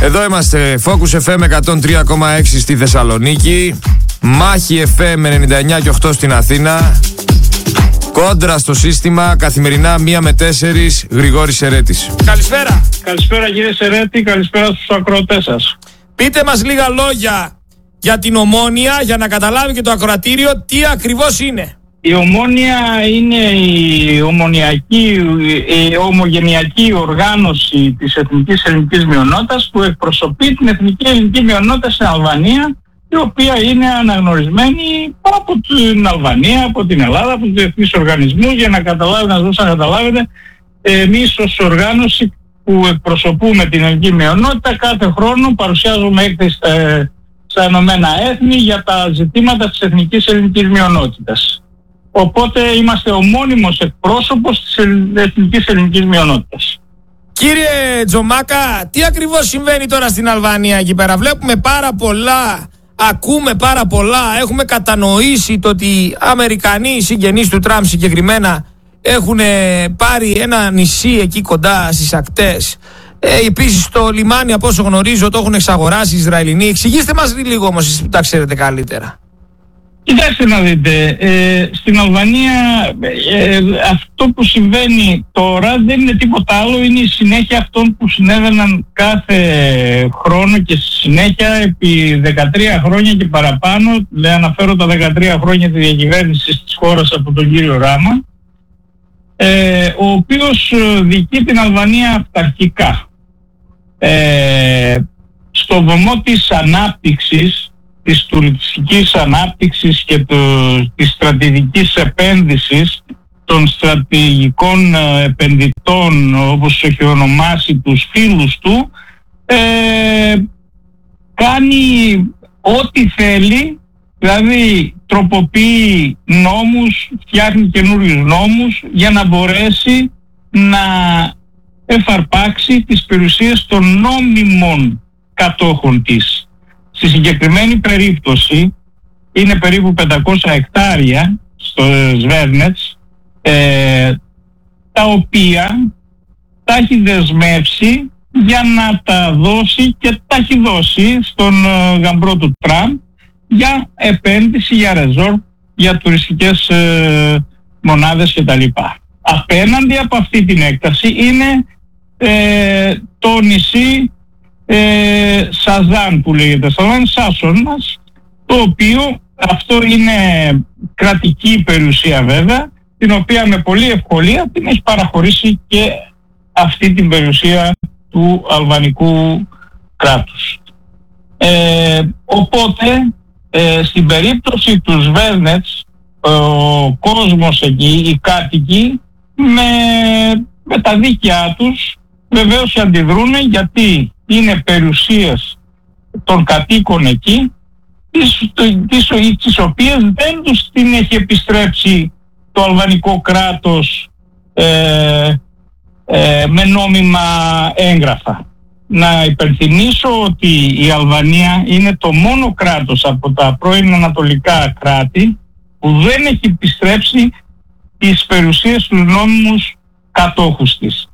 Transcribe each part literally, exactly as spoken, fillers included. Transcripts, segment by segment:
Εδώ είμαστε, Focus εφ εμ εκατόν τρία κόμμα έξι στη Θεσσαλονίκη, Μάχη εφ εμ ενενήντα εννιά και οκτώ στην Αθήνα. Κόντρα στο σύστημα, καθημερινά μία με τέσσερις, Γρηγόρης Σερέτης. Καλησπέρα. Καλησπέρα κύριε Σερέτη, καλησπέρα στους ακροατές σας. Πείτε μας λίγα λόγια για την Ομόνοια, για να καταλάβει και το ακροατήριο τι ακριβώς είναι. Η Ομόνοια είναι η ομονιακή, η ομογενειακή οργάνωση της εθνικής ελληνικής μειονότητας που εκπροσωπεί την εθνική ελληνική μειονότητα στην Αλβανία, η οποία είναι αναγνωρισμένη από την Αλβανία, από την Ελλάδα, από τους διεθνείς οργανισμούς. Για να καταλάβετε, να σας καταλάβετε, εμείς ως οργάνωση που εκπροσωπούμε την ελληνική μειονότητα κάθε χρόνο παρουσιάζουμε έκθεση στα, στα Ηνωμένα Έθνη για τα ζητήματα της εθνικής ελληνικής μειονότητας. Οπότε είμαστε ο μόνιμος εκπρόσωπος της εθνικής ελληνικής μειονότητας. Κύριε Τζομάκα, τι ακριβώς συμβαίνει τώρα στην Αλβανία εκεί πέρα? Βλέπουμε πάρα πολλά, ακούμε πάρα πολλά, έχουμε κατανοήσει το ότι οι Αμερικανοί συγγενείς του Τραμπ συγκεκριμένα έχουν πάρει ένα νησί εκεί κοντά στις ακτές. Ε, επίσης το λιμάνι, από όσο γνωρίζω, το έχουν εξαγοράσει οι Ισραηλινοί. Εξηγήστε μας λίγο όμως, εσείς που τα ξέρετε καλύτερα. Κοιτάξτε να δείτε, ε, στην Αλβανία ε, αυτό που συμβαίνει τώρα δεν είναι τίποτα άλλο, είναι η συνέχεια αυτών που συνέβαιναν κάθε χρόνο και συνέχεια επί δεκατρία χρόνια και παραπάνω. Λέει, αναφέρω τα δεκατρία χρόνια της διακυβέρνησης της χώρας από τον κύριο Ράμα, ε, ο οποίος διοικεί την Αλβανία αυταρχικά. Ε, στο βωμό της ανάπτυξης, της τουριστικής ανάπτυξης και το, της στρατηγικής επένδυσης των στρατηγικών επενδυτών, όπως έχει ονομάσει τους φίλους του, ε, κάνει ό,τι θέλει, δηλαδή τροποποιεί νόμους, φτιάχνει καινούριους νόμους για να μπορέσει να εφαρπάξει τις περιουσίες των νόμιμων κατόχων της. Στη συγκεκριμένη περίπτωση είναι περίπου πεντακόσια εκτάρια στο Σβέρνετς, ε, τα οποία τα έχει δεσμεύσει για να τα δώσει και τα έχει δώσει στον ε, γαμπρό του Τραμπ για επένδυση, για ρεζόρ, για τουριστικές ε, μονάδες κτλ. Απέναντι από αυτή την έκταση είναι ε, το νησί Ε, Σαζάν που λέγεται, Σαζάν Σάσον μας, το οποίο αυτό είναι κρατική περιουσία βέβαια, την οποία με πολλή ευκολία την έχει παραχωρήσει και αυτή την περιουσία του αλβανικού κράτους. Ε, οπότε ε, στην περίπτωση του Σβέρνετς, ο κόσμος εκεί, οι κάτοικοι με, με τα δίκαια τους βεβαίως αντιδρούν, γιατί είναι περιουσίες των κατοίκων εκεί, τις, τις, τις οποίες δεν τους την έχει επιστρέψει το αλβανικό κράτος ε, ε, με νόμιμα έγγραφα. Να υπενθυμίσω ότι η Αλβανία είναι το μόνο κράτος από τα πρώην ανατολικά κράτη που δεν έχει επιστρέψει τις περιουσίες τους νόμιμους κατόχους της.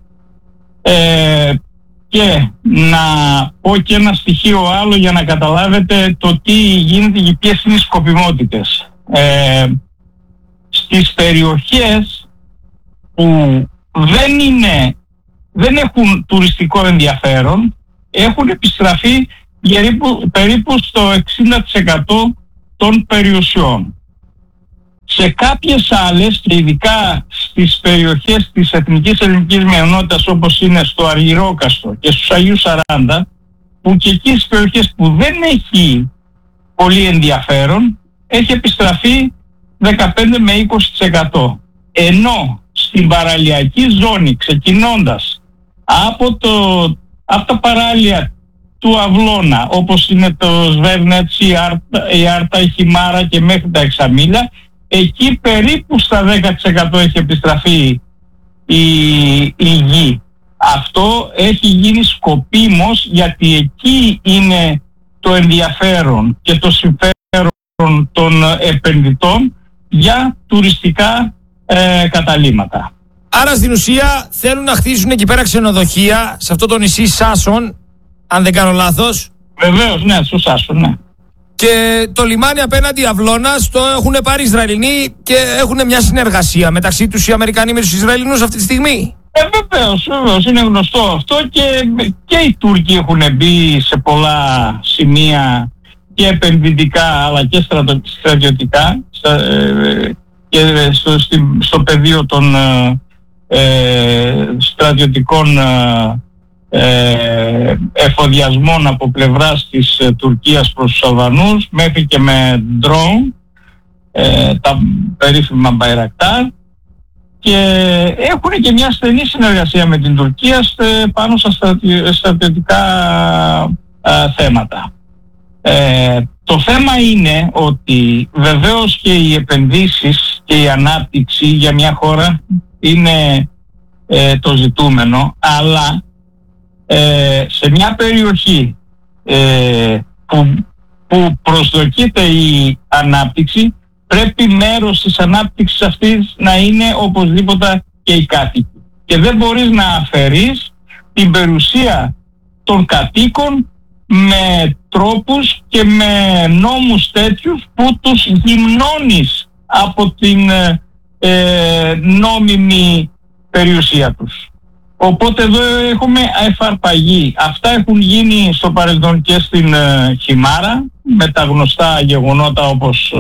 Ε, Και να πω και ένα στοιχείο άλλο για να καταλάβετε το τι γίνεται και ποιες είναι οι σκοπιμότητες. Ε, στις περιοχές που δεν, είναι, δεν έχουν τουριστικό ενδιαφέρον, έχουν επιστραφεί περίπου, περίπου στο εξήντα τοις εκατό των περιουσιών. Σε κάποιες άλλες, και ειδικά στις περιοχές της εθνικής ελληνικής μειονότητας, όπως είναι στο Αργυρόκαστρο και στους Αγίους Σαράντα, που και εκεί στις περιοχές που δεν έχει πολύ ενδιαφέρον, έχει επιστραφεί δεκαπέντε με είκοσι τοις εκατό. Ενώ στην παραλιακή ζώνη, ξεκινώντας από, το, από τα παράλια του Αυλώνα, όπως είναι το Σβέρνετς, η Άρτα, η, Άρτα, η Χιμάρα και μέχρι τα Εξαμίλια, εκεί περίπου στα δέκα τοις εκατό έχει επιστραφεί η, η γη. Αυτό έχει γίνει σκοπίμως, γιατί εκεί είναι το ενδιαφέρον και το συμφέρον των επενδυτών για τουριστικά ε, καταλύματα. Άρα στην ουσία θέλουν να χτίσουν εκεί πέρα ξενοδοχεία σε αυτό το νησί Σάσον, αν δεν κάνω λάθος. Βεβαίως, ναι, σωστά σου, ναι. Και το λιμάνι απέναντι Αυλώνας το έχουν πάρει οι Ισραηλινοί και έχουν μια συνεργασία μεταξύ τους οι Αμερικανοί με τους Ισραηλινούς αυτή τη στιγμή. Ε, βεβαίως, βεβαίως, είναι γνωστό αυτό και, και οι Τούρκοι έχουν μπει σε πολλά σημεία και επενδυτικά αλλά και στρατο, στρατιωτικά στα, ε, και στο, στη, στο πεδίο των ε, στρατιωτικών ε, εφοδιασμών από πλευράς της ε, Τουρκίας προς τους Αλβανούς, μέχρι και με drone, ε, τα περίφημα Bayraktar, και έχουν και μια στενή συνεργασία με την Τουρκία πάνω στα στρατιωτικά α, θέματα. Ε, το θέμα είναι ότι βεβαίως και οι επενδύσεις και η ανάπτυξη για μια χώρα είναι ε, το ζητούμενο, αλλά ε, σε μια περιοχή ε, που, που προσδοκείται η ανάπτυξη, πρέπει μέρος της ανάπτυξης αυτής να είναι οπωσδήποτε και οι κάτοικοι. Και δεν μπορείς να αφαιρείς την περιουσία των κατοίκων με τρόπους και με νόμους τέτοιους που τους γυμνώνεις από την ε, νόμιμη περιουσία τους. Οπότε εδώ έχουμε εφαρπαγή. Αυτά έχουν γίνει στο παρελθόν και στην ε, Χιμάρα, με τα γνωστά γεγονότα όπως...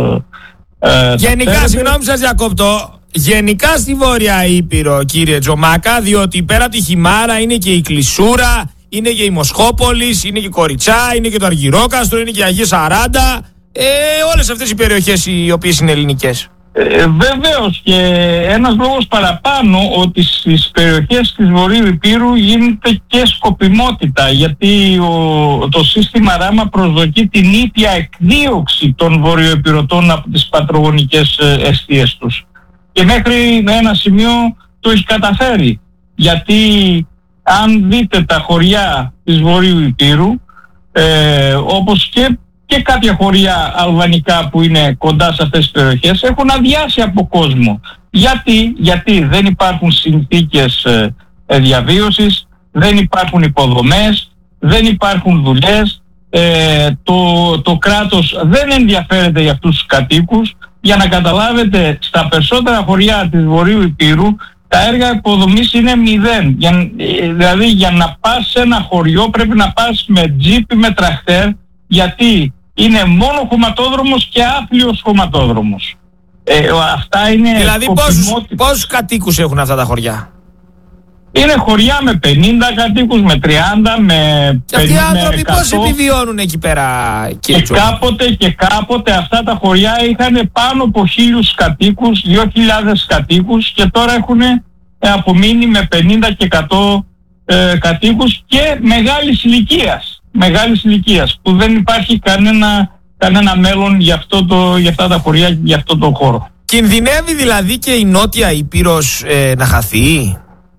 Ε, γενικά, συγγνώμη σας διακόπτω, γενικά στη Βόρεια Ήπειρο, κύριε Τζομάκα, διότι πέρα από τη Χιμάρα είναι και η Κλεισούρα, είναι και η Μοσχόπολης, είναι και η Κοριτσά, είναι και το Αργυρόκαστρο, είναι και η Αγία Σαράντα, ε, όλες αυτές οι περιοχές οι οποίες είναι ελληνικές. Ε, βεβαίως, και ένας λόγος παραπάνω ότι στις περιοχές της Βορείου Ηπείρου γίνεται και σκοπιμότητα, γιατί ο, το σύστημα ράμα προσδοκεί την ίδια εκδίωξη των βορειοηπειρωτών από τις πατρογονικές εστίες τους, και μέχρι ένα σημείο το έχει καταφέρει, γιατί αν δείτε τα χωριά της Βορείου Ηπείρου, ε, όπως και και κάποια χωριά αλβανικά που είναι κοντά σε αυτές τις περιοχές, έχουν αδειάσει από κόσμο. Γιατί, γιατί δεν υπάρχουν συνθήκες ε, διαβίωσης, δεν υπάρχουν υποδομές, δεν υπάρχουν δουλειές, ε, το, το κράτος δεν ενδιαφέρεται για αυτούς τους κατοίκους. Για να καταλάβετε, στα περισσότερα χωριά της Βορείου Ηπείρου τα έργα υποδομής είναι μηδέν. Για, δηλαδή για να πας σε ένα χωριό πρέπει να πας με τζιπ ή με τραχτέρ, γιατί είναι μόνο χωματόδρομος και άθλιος χωματόδρομος. Ε, αυτά είναι... Δηλαδή πόσους, πόσους κατοίκους έχουν αυτά τα χωριά? Είναι χωριά με πενήντα κατοίκους, με τριάντα, με και αυτοί οι άνθρωποι πώς επιβιώνουν εκεί πέρα, και κάποτε, και κάποτε αυτά τα χωριά είχαν πάνω από χίλιους κατοίκους, δύο χιλιάδες κατοίκους, και τώρα έχουν απομείνει με πενήντα και εκατό ε, κατοίκους και μεγάλης ηλικίας. Μεγάλης ηλικίας, που δεν υπάρχει κανένα, κανένα μέλλον για, αυτό το, για αυτά τα χωριά, για αυτό το χώρο. Κινδυνεύει δηλαδή και η Νότια Ήπειρος ε, να χαθεί?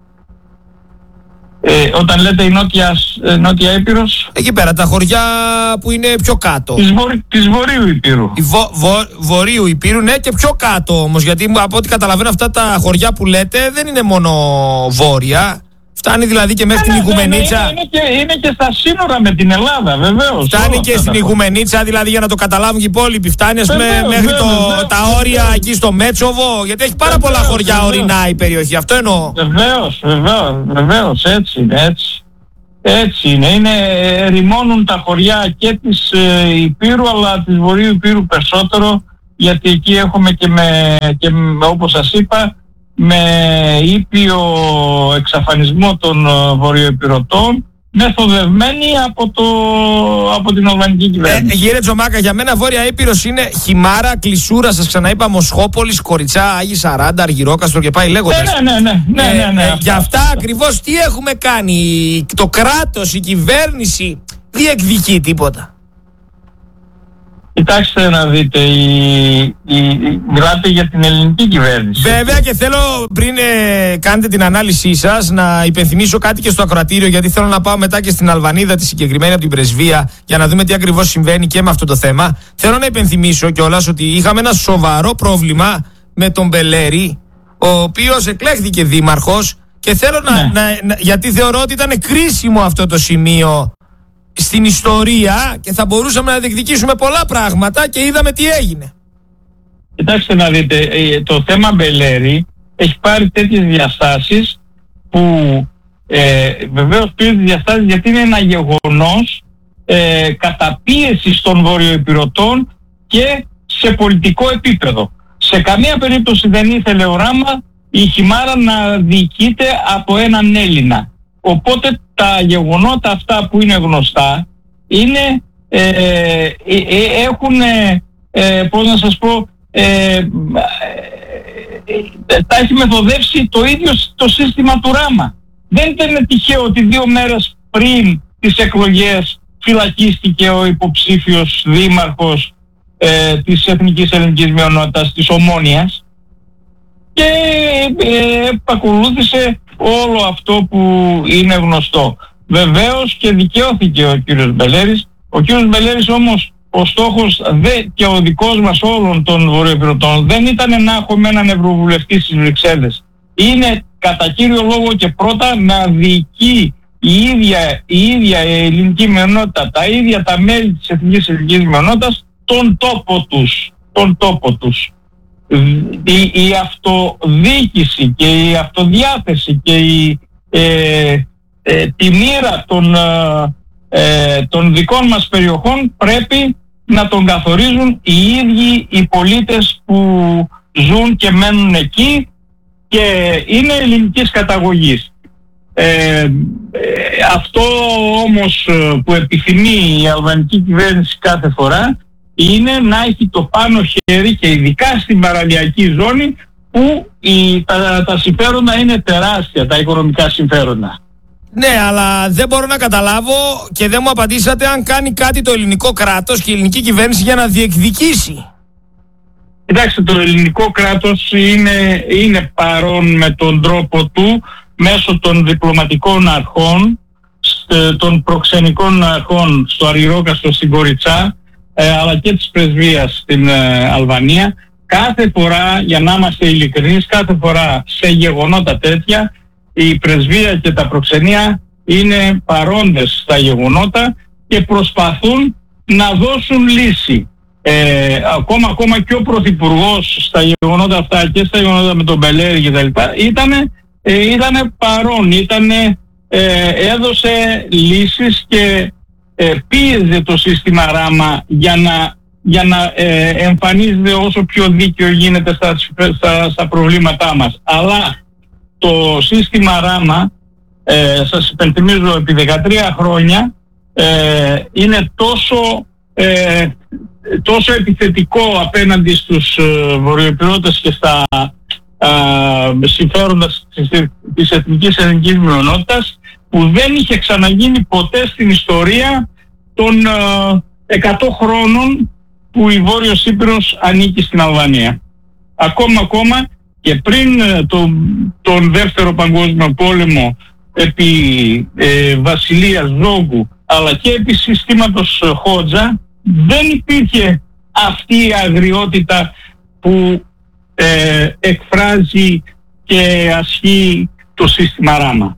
Ε, όταν λέτε η Νότια, ε, Νότια Ήπειρος... Εκεί πέρα τα χωριά που είναι πιο κάτω. Της, βορ, της Βορείου Ηπείρου. Η βο, βο, Βορείου Ηπείρου, ναι, και πιο κάτω όμως, γιατί από ό,τι καταλαβαίνω αυτά τα χωριά που λέτε δεν είναι μόνο βόρεια. Φτάνει δηλαδή και μέχρι ναι, την Οικουμενίτσα. Ναι, ναι, είναι, και, είναι και στα σύνορα με την Ελλάδα, βεβαίως. Φτάνει και στην Οικουμενίτσα, δηλαδή, για να το καταλάβουν και οι υπόλοιποι. Φτάνει ας πούμε, μέχρι βεβαίως, το, βεβαίως, τα όρια βεβαίως. Εκεί στο Μέτσοβο, γιατί έχει πάρα βεβαίως, πολλά χωριά βεβαίως. Ορεινά η περιοχή. Αυτό εννοώ. Βεβαίως, βεβαίως, βεβαίως, έτσι είναι, έτσι. Έτσι είναι, είναι, ρημώνουν τα χωριά και της ε, Ηπείρου, αλλά της Βορείου Ηπείρου περισσότερο, γιατί εκεί έχουμε και, με, και με, όπως σας είπα, με ήπιο εξαφανισμό των βορειοηπειρωτών, μεθοδευμένοι από, το, από την αλβανική κυβέρνηση. Ε, κύριε Τζομάκα, για μένα Βόρεια Ήπειρος είναι Χιμάρα, Κλεισούρα, σας ξαναείπα, Μοσχόπολης, Κοριτσά, Άγιοι Σαράντα, Αργυρόκαστρο και πάει λέγοντας. Ναι, ναι, ναι, ναι, ναι, ναι, ναι, ε, αυτά, για αυτά, αυτά ακριβώς τι έχουμε κάνει? Το κράτος, η κυβέρνηση διεκδικεί τίποτα? Κοιτάξτε να δείτε, η, η, η, μιλάτε για την ελληνική κυβέρνηση. Βέβαια, και θέλω πριν ε, κάνετε την ανάλυση σας να υπενθυμίσω κάτι και στο ακροατήριο, γιατί θέλω να πάω μετά και στην Αλβανίδα, τη συγκεκριμένη από την πρεσβεία, για να δούμε τι ακριβώς συμβαίνει και με αυτό το θέμα. Θέλω να υπενθυμίσω κιόλας ότι είχαμε ένα σοβαρό πρόβλημα με τον Μπελέρη, ο οποίος εκλέχθηκε δήμαρχος, και θέλω να, ναι. να, να, γιατί θεωρώ ότι ήταν κρίσιμο αυτό το σημείο στην ιστορία και θα μπορούσαμε να διεκδικήσουμε πολλά πράγματα και είδαμε τι έγινε. Κοιτάξτε να δείτε, το θέμα Μπελέρη έχει πάρει τέτοιες διαστάσεις που ε, βεβαίως πήρε τις διαστάσεις γιατί είναι ένα γεγονός ε, καταπίεσης των βορειοϊπειρωτών και σε πολιτικό επίπεδο. Σε καμία περίπτωση δεν ήθελε ο Ράμα η Χιμάρα να διοικείται από έναν Έλληνα. Οπότε τα γεγονότα αυτά που είναι γνωστά είναι, ε, ε, ε, έχουν, ε, πώς να σας πω, ε, ε, ε, τα έχει μεθοδεύσει το ίδιο το σύστημα του Ράμα. Δεν ήταν τυχαίο ότι δύο μέρες πριν τις εκλογές φυλακίστηκε ο υποψήφιος δήμαρχος ε, της εθνικής ελληνικής μειονότητας της Ομόνοιας και ε, ακολούθησε όλο αυτό που είναι γνωστό. Βεβαίως και δικαιώθηκε ο κύριος Μπελέρης. Ο κύριος Μπελέρης όμως, ο στόχος δε, και ο δικός μας όλων των βορειοϊπειρωτών δεν ήταν να έχουμε έναν ευρωβουλευτή στις Βρυξέλλες. Είναι κατά κύριο λόγο και πρώτα να διοικεί η ίδια, η ίδια η ελληνική μειονότητα, τα ίδια τα μέλη της εθνικής ελληνικής μειονότητας, τον τόπο τους. Τον τόπο τους. Η, η αυτοδιοίκηση και η αυτοδιάθεση και η ε, ε, τη μοίρα των, ε, των δικών μας περιοχών πρέπει να τον καθορίζουν οι ίδιοι οι πολίτες που ζουν και μένουν εκεί και είναι ελληνικής καταγωγής. Ε, ε, αυτό όμως που επιθυμεί η αλβανική κυβέρνηση κάθε φορά είναι να έχει το πάνω χέρι και ειδικά στην παραλιακή ζώνη που η, τα, τα συμφέροντα είναι τεράστια, τα οικονομικά συμφέροντα. Ναι, αλλά δεν μπορώ να καταλάβω και δεν μου απαντήσατε αν κάνει κάτι το ελληνικό κράτος και η ελληνική κυβέρνηση για να διεκδικήσει. Κοιτάξτε, το ελληνικό κράτος είναι, είναι παρόν με τον τρόπο του μέσω των διπλωματικών αρχών, των προξενικών αρχών στο Αριρόκαστρο, στην Κοριτσά, ε, αλλά και της πρεσβείας στην ε, Αλβανία. Κάθε φορά, για να είμαστε ειλικρινείς, κάθε φορά σε γεγονότα τέτοια η πρεσβεία και τα προξενία είναι παρόντες στα γεγονότα και προσπαθούν να δώσουν λύση. Ε, ακόμα, ακόμα και ο Πρωθυπουργός στα γεγονότα αυτά και στα γεγονότα με τον Μπελέρη και τα λοιπά ήτανε, ε, ήτανε παρόν, ήτανε, ε, έδωσε λύσεις και ε, πίεζε το σύστημα Ράμα για να, για να ε, εμφανίζεται όσο πιο δίκαιο γίνεται στα, στα, στα προβλήματά μας. Αλλά το σύστημα Ράμα, ε, σας υπενθυμίζω, επί δεκατρία χρόνια ε, είναι τόσο, ε, τόσο επιθετικό απέναντι στους ε, βορειοϊπειρωτές και στα ε, συμφέροντα της, της εθνικής ελληνικής μειονότητας που δεν είχε ξαναγίνει ποτέ στην ιστορία των ε, εκατό χρόνων που η Βόρειος Ήπειρος ανήκει στην Αλβανία. Ακόμα ακόμα και πριν τον, τον Δεύτερο Παγκόσμιο Πόλεμο επί ε, Βασιλείας Ζόγκου αλλά και επί συστήματος Χότζα δεν υπήρχε αυτή η αγριότητα που ε, εκφράζει και ασχεί το σύστημα Ράμα.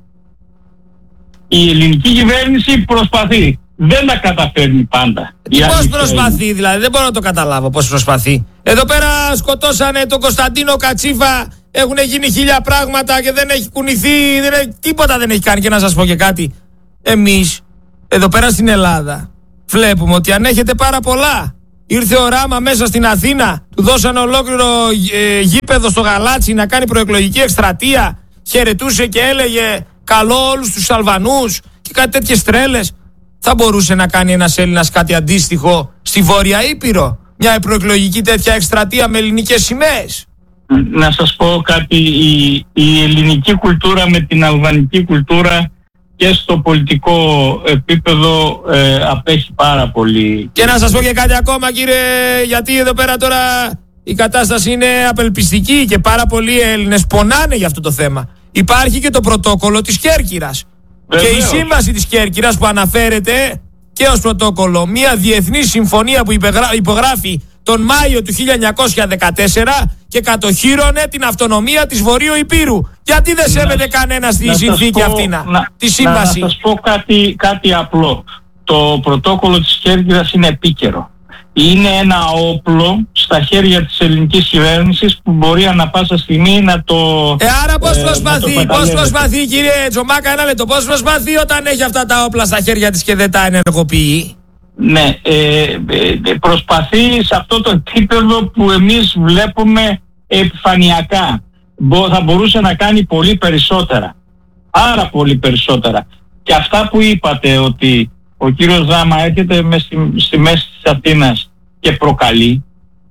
Η ελληνική κυβέρνηση προσπαθεί. Δεν τα καταφέρνει πάντα. Πώς προσπαθεί δηλαδή, δεν μπορώ να το καταλάβω πώς προσπαθεί. Εδώ πέρα σκοτώσανε τον Κωνσταντίνο Κατσίφα, έχουν γίνει χίλια πράγματα και δεν έχει κουνηθεί, δεν έχει, τίποτα δεν έχει κάνει. Και να σας πω και κάτι, εμείς εδώ πέρα στην Ελλάδα βλέπουμε ότι ανέχεται πάρα πολλά. Ήρθε ο Ράμα μέσα στην Αθήνα, του δώσανε ολόκληρο ε, γήπεδο στο Γαλάτσι να κάνει προεκλογική εκστρατεία, χαιρετούσε και έλεγε καλό όλους τους Αλβανούς και κάτι τέτοιες τρέλες. Θα μπορούσε να κάνει ένας Έλληνας κάτι αντίστοιχο στη Βόρεια Ήπειρο, μια προεκλογική τέτοια εκστρατεία με ελληνικές σημαίες? Να σας πω κάτι, η, η ελληνική κουλτούρα με την αλβανική κουλτούρα και στο πολιτικό επίπεδο ε, απέχει πάρα πολύ. Και να σας πω και κάτι ακόμα, κύριε, γιατί εδώ πέρα τώρα η κατάσταση είναι απελπιστική και πάρα πολλοί Έλληνες πονάνε για αυτό το θέμα. Υπάρχει και το πρωτόκολλο της Κέρκυρας. Βεβαίως. Και η σύμβαση της Κέρκυρας που αναφέρεται και ως πρωτόκολλο, μια διεθνή συμφωνία που υπογράφει τον Μάιο του χίλια εννιακόσια δεκατέσσερα και κατοχύρωνε την αυτονομία της Βορείου Ηπείρου. Γιατί δεν σέβεται κανένα στη συνθήκη πω, αυτή, να, να, τη σύμβαση? Να σας πω κάτι, κάτι απλό. το πρωτόκολλο της Κέρκυρας είναι επίκαιρο. Είναι ένα όπλο στα χέρια της ελληνικής κυβέρνησης που μπορεί ανά πάσα στιγμή να το... Ε, άρα πώς προσπαθεί, πώς προσπαθεί κύριε Τζομάκα, ένα λεπτό, πώς προσπαθεί όταν έχει αυτά τα όπλα στα χέρια της και δεν τα ενεργοποιεί? Ναι, ε, ε, προσπαθεί σε αυτό το επίπεδο που εμείς βλέπουμε επιφανειακά. Μπο, θα μπορούσε να κάνει πολύ περισσότερα, άρα πολύ περισσότερα. Και αυτά που είπατε, ότι ο κύριος Ζάμα έρχεται μες στη, στη μέση της Αθήνας και προκαλεί,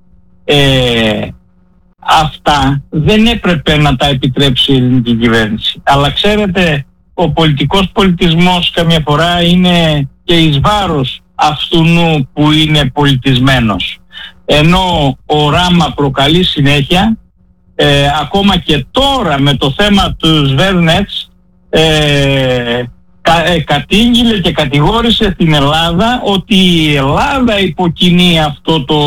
ε, αυτά δεν έπρεπε να τα επιτρέψει η ελληνική κυβέρνηση. Αλλά ξέρετε, ο πολιτικός πολιτισμός καμιά φορά είναι και εις βάρος αυτού που είναι πολιτισμένος. Ενώ ο Ράμα προκαλεί συνέχεια, ε, ακόμα και τώρα με το θέμα του Σβέρνετς, ε, κα, ε, κατήγγειλε και κατηγόρησε την Ελλάδα ότι η Ελλάδα υποκινεί αυτό το,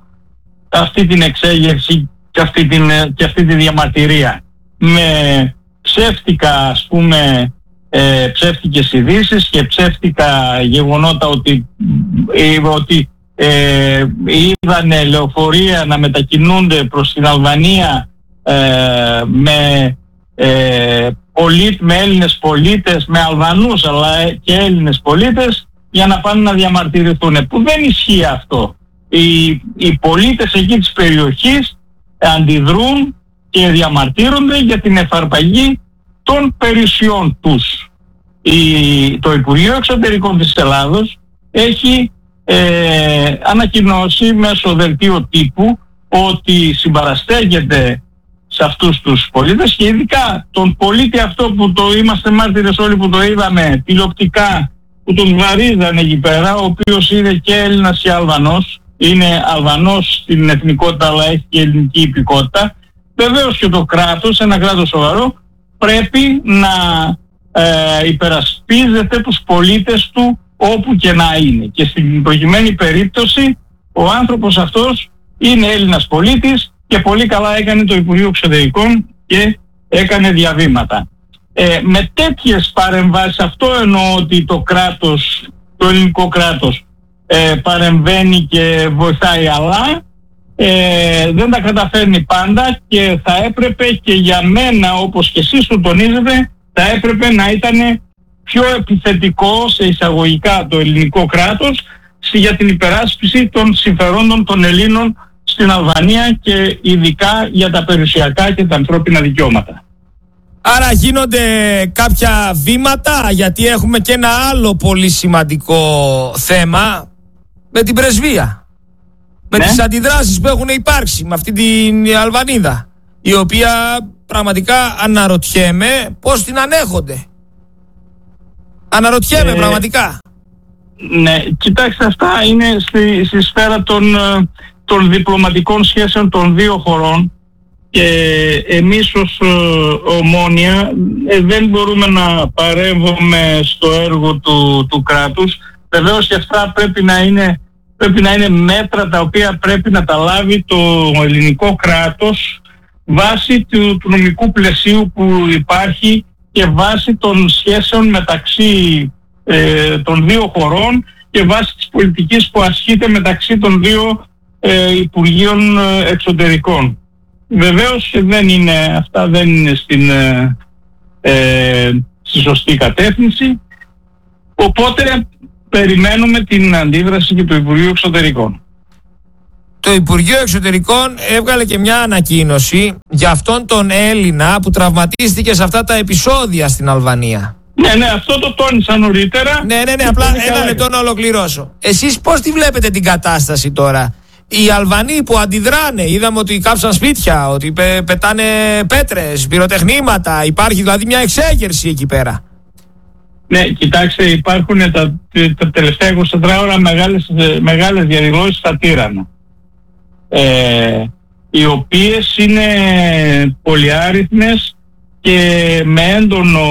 αυτή την εξέγερση και αυτή, την, και αυτή τη διαμαρτυρία με ψεύτικα, ας πούμε, ε, ψεύτικες ειδήσεις και ψεύτικα γεγονότα, ότι, ε, ότι ε, είδανε λεωφορεία να μετακινούνται προς την Αλβανία ε, με, ε, πολίτ, με Έλληνες πολίτες, με Αλβανούς αλλά και Έλληνες πολίτες, για να πάνε να διαμαρτυρηθούν, που δεν ισχύει αυτό. Οι, οι πολίτες εκεί της περιοχής αντιδρούν και διαμαρτύρονται για την εφαρπαγή των περιουσιών τους. Η, το Υπουργείο Εξωτερικών της Ελλάδος έχει ε, ανακοινώσει μέσω δελτίου τύπου ότι συμπαραστέκεται σε αυτούς τους πολίτες, και ειδικά τον πολίτη αυτό που το είμαστε μάρτυρες όλοι που το είδαμε τηλεοπτικά, που τον βαρίζανε εκεί πέρα, ο οποίος είναι και Έλληνας και Αλβανός, είναι Αλβανός στην εθνικότητα αλλά έχει και ελληνική υπηκότητα. Βεβαίως και το κράτος, ένα κράτος σοβαρό, πρέπει να ε, υπερασπίζεται τους πολίτες του όπου και να είναι. Και στην προκειμένη περίπτωση ο άνθρωπος αυτός είναι Έλληνας πολίτης και πολύ καλά έκανε το Υπουργείο Εξωτερικών και έκανε διαβήματα. Ε, με τέτοιες παρεμβάσεις, αυτό εννοώ, ότι το κράτος, το ελληνικό κράτος ε, παρεμβαίνει και βοηθάει, αλλά ε, δεν τα καταφέρνει πάντα, και θα έπρεπε και για μένα, όπως και εσείς το τονίζετε, θα έπρεπε να ήταν πιο επιθετικό σε εισαγωγικά το ελληνικό κράτος για την υπεράσπιση των συμφερόντων των Ελλήνων στην Αλβανία και ειδικά για τα περιουσιακά και τα ανθρώπινα δικαιώματα. Άρα γίνονται κάποια βήματα, γιατί έχουμε και ένα άλλο πολύ σημαντικό θέμα με την πρεσβεία. Με ναι. τις αντιδράσεις που έχουν υπάρξει με αυτή την Αλβανίδα, η οποία πραγματικά αναρωτιέμαι πώς την ανέχονται. Αναρωτιέμαι ε, πραγματικά. Ναι, κοιτάξτε, αυτά είναι στη, στη σφαίρα των, των διπλωματικών σχέσεων των δύο χωρών, και εμείς ως Ομόνοια ε, δεν μπορούμε να παρέμβουμε στο έργο του, του κράτους. Βεβαίως και αυτά πρέπει να είναι, πρέπει να είναι μέτρα τα οποία πρέπει να τα λάβει το ελληνικό κράτος βάσει του, του νομικού πλαισίου που υπάρχει και βάσει των σχέσεων μεταξύ ε, των δύο χωρών και βάσει της πολιτικής που ασκείται μεταξύ των δύο ε, Υπουργείων Εξωτερικών. Βεβαίως δεν είναι, αυτά δεν είναι στην, ε, ε, στη σωστή κατεύθυνση, οπότε περιμένουμε την αντίδραση και του Υπουργείου Εξωτερικών. Το Υπουργείο Εξωτερικών έβγαλε και μια ανακοίνωση για αυτόν τον Έλληνα που τραυματίστηκε σε αυτά τα επεισόδια στην Αλβανία. Ναι, ναι, αυτό το τόνισα νωρίτερα. Ναι, ναι, ναι, απλά ένα λεπτό να ολοκληρώσω. Εσείς πώς τη βλέπετε την κατάσταση τώρα? Οι Αλβανοί που αντιδράνε, είδαμε ότι κάψαν σπίτια, ότι πε, πετάνε πέτρες, πυροτεχνήματα, υπάρχει δηλαδή μια εξέγερση εκεί πέρα. Ναι, κοιτάξτε, υπάρχουν τα, τα τελευταία είκοσι τέσσερις ώρα μεγάλες, μεγάλες διαδηλώσεις στα Τύρανα, ε, οι οποίες είναι πολυάριθμες και με έντονο,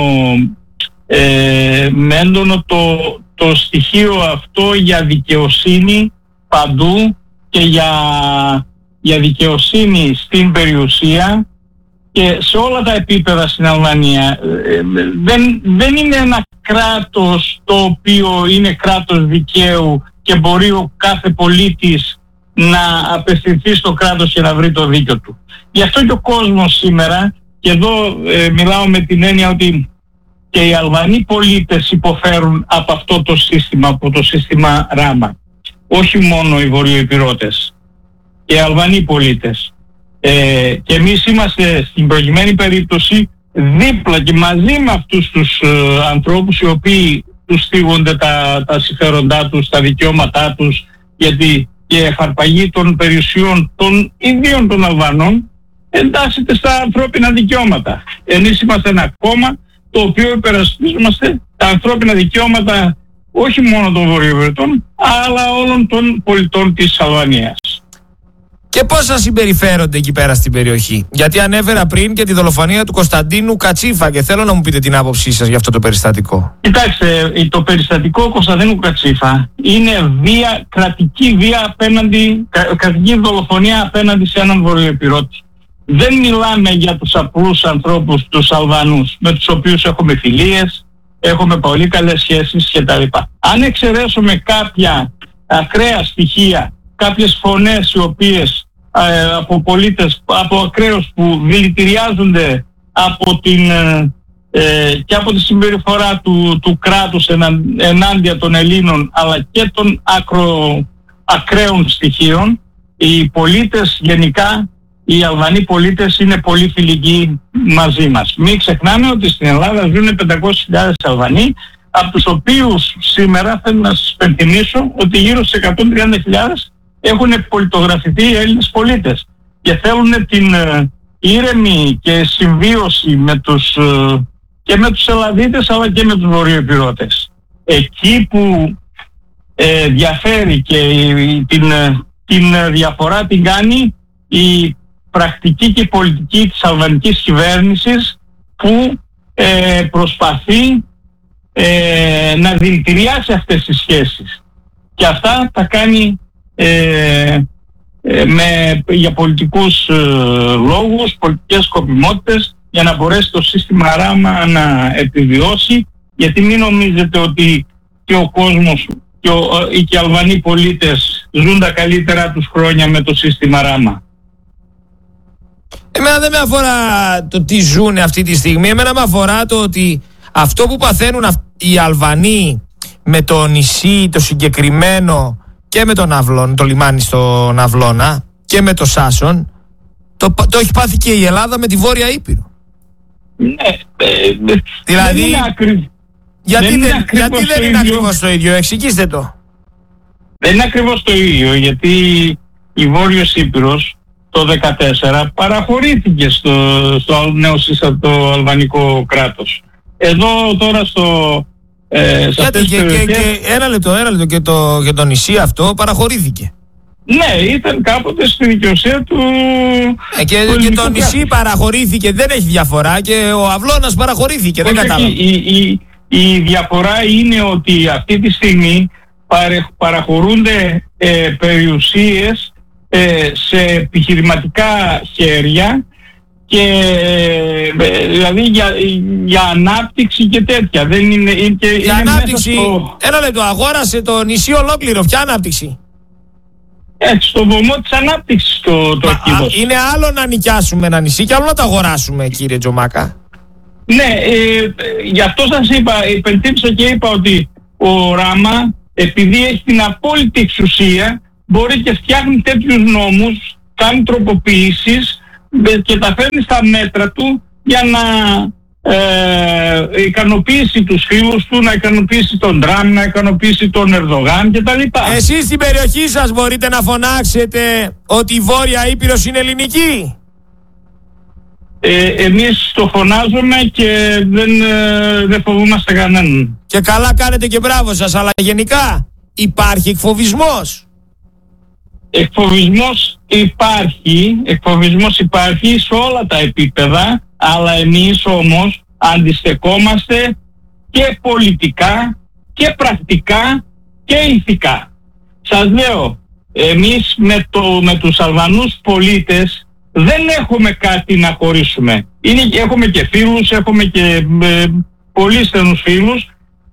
ε, με έντονο το, το στοιχείο αυτό για δικαιοσύνη παντού και για, για δικαιοσύνη στην περιουσία και σε όλα τα επίπεδα στην Αλβανία. Ε, δεν, δεν είναι ένα κράτος το οποίο είναι κράτος δικαίου και μπορεί ο κάθε πολίτης να απευθυνθεί στο κράτος και να βρει το δίκιο του. Γι' αυτό και ο κόσμος σήμερα, και εδώ ε, μιλάω με την έννοια ότι και οι Αλβανοί πολίτες υποφέρουν από αυτό το σύστημα, από το σύστημα Ράμα. Όχι μόνο οι βορειοϊπηρώτες, και οι Αλβανοί πολίτες. Ε, και εμείς είμαστε στην προκειμένη περίπτωση δίπλα και μαζί με αυτούς τους ε, ανθρώπους οι οποίοι τους θίγονται τα, τα συμφέροντά τους, τα δικαιώματά τους, γιατί η εφαρπαγή των περιουσιών των ίδιων των Αλβανών εντάσσεται στα ανθρώπινα δικαιώματα. Εμείς είμαστε ένα κόμμα το οποίο υπερασπίζομαστε τα ανθρώπινα δικαιώματα όχι μόνο των Βορειοϊπηρετών, αλλά όλων των πολιτών της Αλβανίας. Και πώς θα συμπεριφέρονται εκεί πέρα στην περιοχή? Γιατί ανέφερα πριν και τη δολοφονία του Κωνσταντίνου Κατσίφα και θέλω να μου πείτε την άποψή σας για αυτό το περιστατικό. Κοιτάξτε, το περιστατικό Κωνσταντίνου Κατσίφα είναι βία, κρατική βία απέναντι, κρατική δολοφονία απέναντι σε έναν Βορειοϊπηρώτη. Δεν μιλάμε για τους απλούς ανθρώπους, τους Αλβανούς, με τους οποίους έχουμε φιλίες, έχουμε πολύ καλές σχέσεις κτλ. Αν εξαιρέσουμε κάποια ακραία στοιχεία, κάποιες φωνές οι οποίες ε, από πολίτες, από ακραίους που δηλητηριάζονται από την, ε, και από τη συμπεριφορά του, του κράτους εναν, ενάντια των Ελλήνων, αλλά και των ακρο, ακραίων στοιχείων, οι πολίτες γενικά, οι Αλβανοί πολίτες είναι πολύ φιλικοί μαζί μας. Μην ξεχνάμε ότι στην Ελλάδα ζουν πεντακόσιες χιλιάδες Αλβανοί, από τους οποίους σήμερα θέλω να σας υπενθυμίσω ότι γύρω στις εκατόν τριάντα χιλιάδες έχουν πολιτογραφηθεί οι Έλληνες πολίτες και θέλουν την ε, ήρεμη και συμβίωση με τους, ε, και με τους Ελλαδίτες αλλά και με τους Βορειοϊπηρώτες. Εκεί που ε, διαφέρει και ε, την, ε, την ε, διαφορά την κάνει η πρακτική και πολιτική της αλβανικής κυβέρνησης που ε, προσπαθεί ε, να δηλητηριάσει αυτές τις σχέσεις. Και αυτά τα κάνει ε, ε, με, για πολιτικούς ε, λόγους, πολιτικές σκοπιμότητες, για να μπορέσει το σύστημα Ράμα να επιβιώσει, γιατί μην νομίζετε ότι και ο κόσμος και, ο, ε, και οι Αλβανοί πολίτες ζουν τα καλύτερα τους χρόνια με το σύστημα Ράμα. Εμένα δεν με αφορά το τι ζουν αυτή τη στιγμή. Εμένα με αφορά το ότι αυτό που παθαίνουν οι Αλβανοί με το νησί το συγκεκριμένο και με τον Αυλών, το λιμάνι στον Αυλώνα και με το Σάσον, το, το έχει πάθει και η Ελλάδα με τη Βόρεια Ήπειρο. Ναι, ε, δηλαδή, δεν είναι ακρι... γιατί δεν, δεν είναι γιατί ακριβώς δεν το είναι ίδιο. ακριβώς το ίδιο, εξηγήστε το. Δεν είναι ακριβώς το ίδιο, γιατί η Βόρειος Ήπειρος το δύο χιλιάδες δεκατέσσερα παραχωρήθηκε στο, στο νέο σύστατο αλβανικό κράτος. Εδώ τώρα στο... Ε, Γιατί και, και, και ένα λεπτό, ένα λεπτό και το, και το νησί αυτό παραχωρήθηκε. Ναι, ήταν κάποτε στη δικαιοσία του... Ε, και, του και το κράτους. νησί παραχωρήθηκε, δεν έχει διαφορά και ο Αυλώνας παραχωρήθηκε, δεν κατάλαβα. Η, η, η διαφορά είναι ότι αυτή τη στιγμή παρε, παραχωρούνται ε, περιουσίες ε, σε επιχειρηματικά χέρια και ε, δηλαδή για, για ανάπτυξη και τέτοια. Δεν είναι, είναι, και, Για είναι ανάπτυξη, στο, ένα λεπτό, αγόρασε το νησί ολόκληρο, ποια ανάπτυξη? έτσι, στο βωμό της ανάπτυξης το, το εκείβος. Είναι άλλο να νοικιάσουμε ένα νησί και άλλο να το αγοράσουμε, κύριε Τζομάκα. Ναι, ε, γι' αυτό σας είπα, υπενθύμισα και είπα ότι ο Ράμα, επειδή έχει την απόλυτη εξουσία, μπορεί και φτιάχνει τέτοιους νόμους, κάνει τροποποιήσεις και τα φέρνει στα μέτρα του για να ε, ικανοποιήσει τους φίλους του, να ικανοποιήσει τον Τραμπ, να ικανοποιήσει τον Ερδογάν κτλ. Εσείς στην περιοχή σας μπορείτε να φωνάξετε ότι η Βόρεια Ήπειρος είναι ελληνική? Ε, εμείς το φωνάζουμε και δεν, ε, δεν φοβούμαστε κανέναν. Και καλά κάνετε και μπράβο σας, αλλά γενικά υπάρχει εκφοβισμός. Εκφοβισμός υπάρχει, εκφοβισμός υπάρχει σε όλα τα επίπεδα, αλλά εμείς όμως αντιστεκόμαστε και πολιτικά και πρακτικά και ηθικά. Σας λέω, εμείς με, το, με τους Αλβανούς πολίτες δεν έχουμε κάτι να χωρίσουμε. Είναι, έχουμε και φίλους, έχουμε και ε, πολύ στενούς φίλους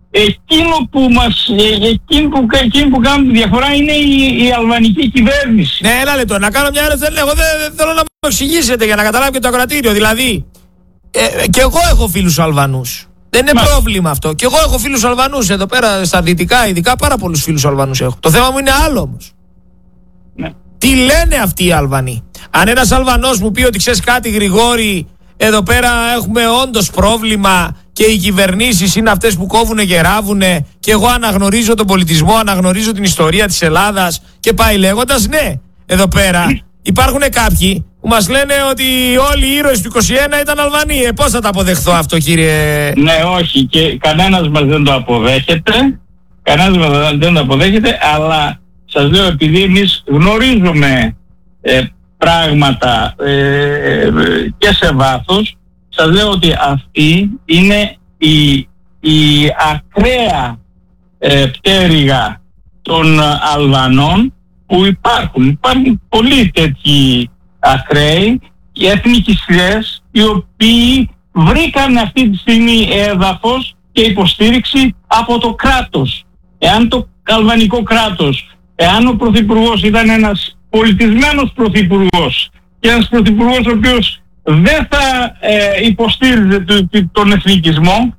εκείνο που μας, εκείνο που, εκείνο που κάνουν τη διαφορά είναι η, η αλβανική κυβέρνηση. Ναι, ένα λεπτό, να κάνω μια ερώτηση. Εγώ δεν, δεν θέλω να μου εξηγήσετε για να καταλάβει και το ακροατήριο. Δηλαδή, ε, και εγώ έχω φίλους Αλβανούς. Δεν είναι Μάλιστα. πρόβλημα αυτό. Και εγώ έχω φίλους Αλβανούς εδώ πέρα στα δυτικά, ειδικά πάρα πολλούς φίλους Αλβανούς έχω. Το θέμα μου είναι άλλο όμως. Ναι. Τι λένε αυτοί οι Αλβανοί? Αν ένας Αλβανός μου πει ότι ξέρεις κάτι, Γρηγόρη, εδώ πέρα έχουμε όντως πρόβλημα και οι κυβερνήσεις είναι αυτές που κόβουνε και ράβουνε και εγώ αναγνωρίζω τον πολιτισμό, αναγνωρίζω την ιστορία της Ελλάδας και πάει λέγοντας, ναι, εδώ πέρα υπάρχουν κάποιοι που μας λένε ότι όλοι οι ήρωες του είκοσι ένα ήταν Αλβανοί. Ε, πώς θα τα αποδεχθώ αυτό, κύριε? Ναι, όχι, και κανένας μας δεν το αποδέχεται, κανένας μας δεν το αποδέχεται, αλλά σας λέω, επειδή εμείς γνωρίζουμε ε, πράγματα ε, και σε βάθος, σας λέω ότι αυτή είναι η, η ακραία ε, πτέρυγα των Αλβανών που υπάρχουν. Υπάρχουν πολλοί τέτοιοι ακραίοι και εθνικιστές οι οποίοι βρήκαν αυτή τη στιγμή έδαφος και υποστήριξη από το κράτος. Εάν το αλβανικό κράτος, εάν ο πρωθυπουργός ήταν ένας πολιτισμένος πρωθυπουργός και ένας πρωθυπουργός ο οποίος δεν θα ε, υποστήριζε το, τον εθνικισμό,